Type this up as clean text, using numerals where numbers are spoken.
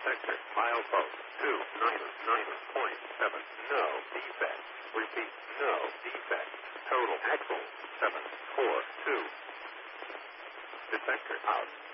Detector. File code 299.7. No defect. Repeat. No defect. Total axle 742. Detector out.